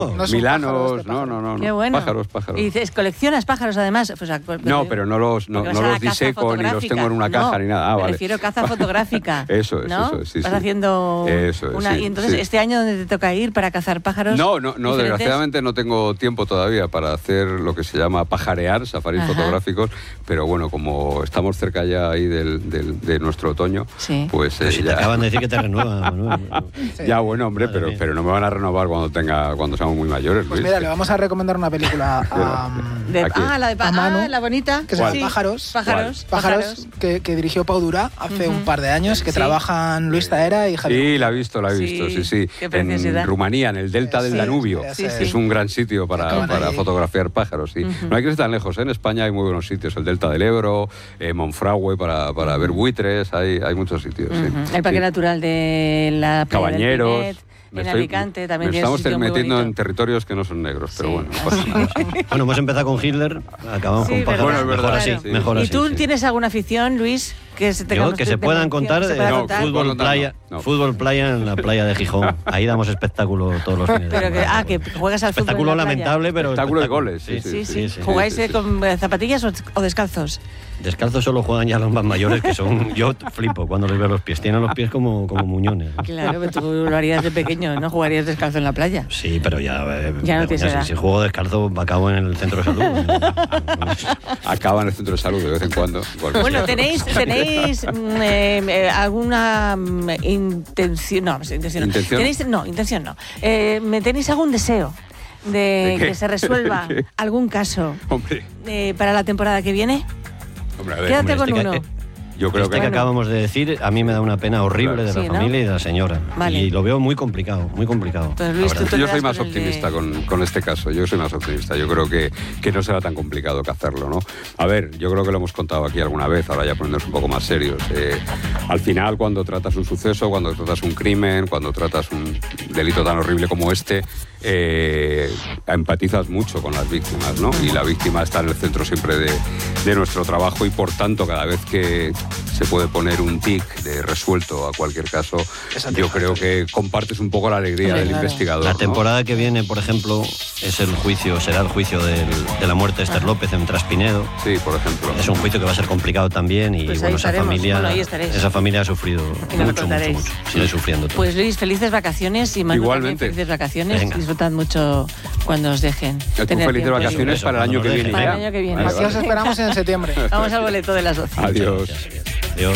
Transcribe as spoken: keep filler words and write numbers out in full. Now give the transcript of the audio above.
No Milanos, no, no, no. Qué bueno. Pájaros, pájaros. Y dices, ¿coleccionas pájaros además? O sea, no, pero no los, no, no los diseco ni los tengo en una caja no, ni nada. Ah, me vale. refiero a caza fotográfica. Eso es, ¿no? eso es, sí, Vas sí. haciendo eso es, una... sí, y entonces, sí. ¿este año dónde te toca ir para cazar pájaros? No, no, no diferentes? desgraciadamente no tengo tiempo todavía para hacer lo que se llama pajarear, safaris Ajá. fotográficos, pero bueno, como estamos cerca ya ahí del, del, de nuestro otoño, sí. pues eh, si ya... te acaban de decir que te renuevan, Manuel. Sí. Ya, bueno, hombre, Madre pero, mía. pero no me van a renovar cuando tenga cuando seamos muy mayores, Pues Luis. mira, le vamos a recomendar una película a, de, Aquí. ah, la de pa- a Manu, ah, la bonita. que se llama Sí. Pájaros. Pájaros. Pájaros, Pájaros. que, que dirigió Pau Durá hace Ujú. un par de años, que Sí. trabajan Luis Taera y Javier. Sí, la he visto, la he Sí, visto, sí, sí. qué preciosidad. En Rumanía, en el delta del Sí, Danubio. sí, sí. Es un gran sitio para, Acaban para ahí. fotografiar pájaros, sí. Ujú. No hay que ir tan lejos, ¿eh? En España hay muy buenos sitios. El delta del Ebro, eh, Monfragüe para, para ver buitres, hay, hay muchos sitios, sí. Ujú. El Parque Sí. Natural de la Playa del Cabañeros. Pinet, Me en estoy- Alicante también me tiene estamos un sitio muy metiendo bonito. en territorios que no son negros, pero Sí. bueno, no pasa nada. Bueno, hemos empezado con Hitler, acabamos Sí, con verdad, pájaros. Bueno, es verdad, mejor sí, así, sí. mejor ¿Y así. tú sí. tienes alguna afición, Luis? Que se, te Yo, que se puedan contar, que se eh, pueda no, contar? fútbol. fútbol contar, playa, no, no. fútbol playa en la playa de Gijón. Ahí damos espectáculo todos los fines de Pero que, semana. ah, que juegas al fútbol Espectáculo en la playa. lamentable, pero Espectáculo de espectáculo. goles, sí, Sí, sí. sí, sí. ¿Jugáis sí, eh, sí. con eh, zapatillas o, o descalzos? Descalzos solo juegan ya los más mayores, que son... Yo flipo cuando les veo los pies. Tienen los pies como, como muñones. Claro, pero tú lo harías de pequeño, ¿no? Jugarías descalzo en la playa. Sí, pero ya... eh, Ya no coño, tienes edad. si, si juego descalzo, acabo en el centro de salud. Acaba en el centro de salud de vez en cuando. Igual, Bueno, sí. ¿tenéis, tenéis mm, eh, eh, alguna mm, intención? No, intención no. ¿Intención? ¿Tenéis, no, intención no. Eh, ¿me ¿Tenéis algún deseo de, ¿De qué? que se resuelva ¿De qué? algún caso Hombre, eh, para la temporada que viene? hombre, a ver. Quédate hombre, con este uno. que- eh, Yo creo este que... que Bueno. acabamos de decir, a mí me da una pena horrible de la Sí, ¿no? familia y de la señora. Vale. Y lo veo muy complicado, muy complicado. Pues, la Luis, verdad. tú te Yo quedas soy más con el de- optimista con, con este caso, yo soy más optimista. Yo creo que, que no será tan complicado que hacerlo, ¿no? A ver, yo creo que lo hemos contado aquí alguna vez, ahora ya poniéndonos un poco más serios. Eh, al final, cuando tratas un suceso, cuando tratas un crimen, cuando tratas un delito tan horrible como este, eh, empatizas mucho con las víctimas, ¿no? Y la víctima está en el centro siempre de, de nuestro trabajo y, por tanto, cada vez que se puede poner un tic de resuelto a cualquier caso, yo creo que compartes un poco la alegría Hombre, del claro. investigador. La ¿no? temporada que viene, por ejemplo, es el juicio, será el juicio del- de la muerte de Esther López en Traspinedo. Sí, por ejemplo. Es un juicio que va a ser complicado también y Pues ahí bueno, esa estaremos. familia, Bueno, ahí estaréis. esa familia ha sufrido Y nos lo mucho, mucho, contaréis. mucho. Sigue sufriendo. todo. Pues Luis, felices vacaciones y Manu Igualmente. también felices vacaciones. Venga. Disfrutad mucho cuando os dejen. Tú tener felices tiempo vacaciones libre. Eso, para el año cuando que nos viene dejen. Para ya. el año que viene. Vale, Aquí os vale. esperamos en septiembre. Vamos al boleto de las doce. Adiós. Gracias.